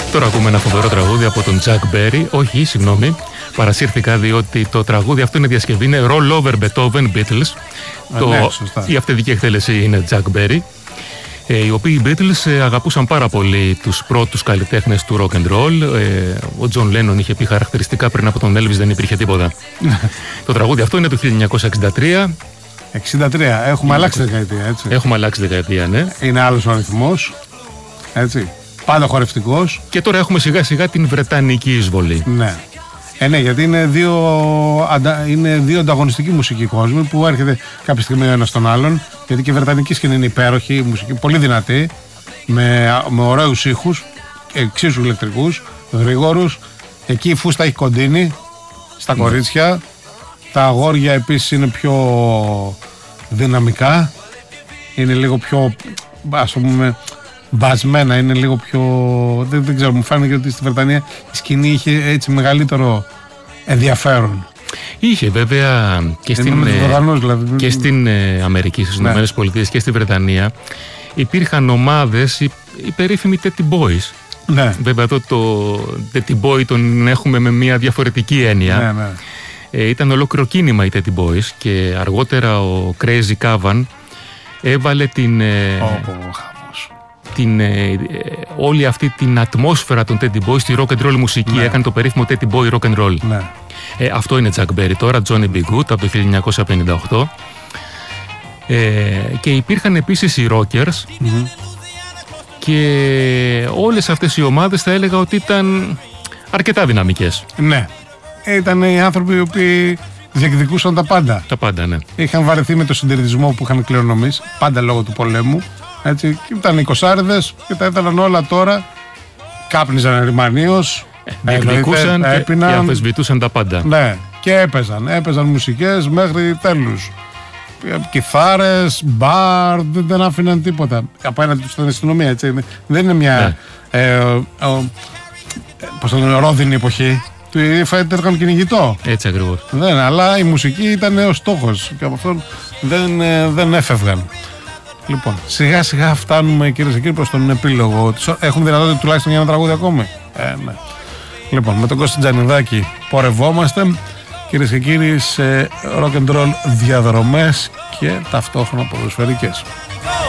Τώρα ακούμε ένα φοβερό τραγούδι από τον Chuck Berry. Όχι, συγγνώμη, παρασύρθηκα διότι το τραγούδι αυτό είναι διασκευή, είναι Roll Over Beethoven Beatles. Η αυθεντική εκτέλεση είναι Chuck Berry. Οι οποίοι οι Beatles αγαπούσαν πάρα πολύ τους πρώτους καλλιτέχνες του rock and roll. Ο John Lennon είχε πει χαρακτηριστικά πριν από τον Elvis δεν υπήρχε τίποτα. Το τραγούδι αυτό είναι του 1963. 63, έχουμε αλλάξει δεκαετία, έτσι. Έχουμε αλλάξει δεκαετία, ναι. Είναι άλλος ο αριθμός, έτσι. Πάντα χορευτικός. Και τώρα έχουμε σιγά σιγά την βρετανική εισβολή. Ναι. Ναι, γιατί είναι δύο ανταγωνιστικοί μουσικοί κόσμοι που έρχεται κάποια στιγμή ο ένας στον άλλον. Γιατί και η βρετανική σκηνή είναι υπέροχη, η μουσική πολύ δυνατή, με ωραίους ήχους, εξίσου ηλεκτρικούς, γρήγορους. Εκεί η φούστα έχει κοντίνει στα κορίτσια. Τα αγόρια επίσης είναι πιο δυναμικά, είναι λίγο πιο, ας πούμε, μπασμένα, είναι λίγο πιο, δεν ξέρω, μου φάνηκε ότι στη Βρετανία η σκηνή είχε έτσι μεγαλύτερο ενδιαφέρον. Είχε βέβαια και στην Αμερική, στις Ηνωμένες Πολιτείες και στη Βρετανία υπήρχαν ομάδες, οι περίφημοι Teddy Boys. Ναι. Βέβαια εδώ το Teddy Boy τον έχουμε με μια διαφορετική έννοια. Ναι, ναι. Ήταν ολόκληρο κίνημα οι Teddy Boys και αργότερα ο Crazy Cavan έβαλε όλη αυτή την ατμόσφαιρα των Teddy Boys στη rock and roll μουσική. Ναι. Έκανε το περίφημο Teddy Boy rock and roll. Ναι. Αυτό είναι Chuck Berry τώρα, Johnny B. Good από το 1958. Και υπήρχαν επίσης οι Rockers και όλες αυτές οι ομάδες θα έλεγα ότι ήταν αρκετά δυναμικές. Ναι. Ήταν οι άνθρωποι οι οποίοι διεκδικούσαν τα πάντα. Τα πάντα, ναι. Είχαν βαρεθεί με το συντηρητισμό που είχαν κληρονομήσει, πάντα λόγω του πολέμου. Έτσι, και ήταν οι κοσάριδες και τα ήθελαν όλα τώρα. Κάπνιζαν ερημανίως, διεκδικούσαν και αμφισβητούσαν τα πάντα. Ναι, και έπαιζαν μουσικές μέχρι τέλους. Κιθάρες, μπαρ, δεν άφηναν τίποτα. Απέναντι στην αστυνομία, έτσι. Δεν είναι μια πώς το λένε, ρόδινη εποχή. Του έφεραν κυνηγητό. Έτσι ακριβώς. Αλλά η μουσική ήταν ο στόχος και από αυτόν δεν έφευγαν. Λοιπόν, σιγά σιγά φτάνουμε, κυρίες και κύριοι, προς τον επίλογο. Έχουμε δυνατότητα τουλάχιστον για ένα τραγούδι ακόμη. Ναι. Λοιπόν, με τον Κώστα Τζανιδάκη πορευόμαστε, κυρίες και κύριοι, σε rock and roll διαδρομές και ταυτόχρονα ποδοσφαιρικές.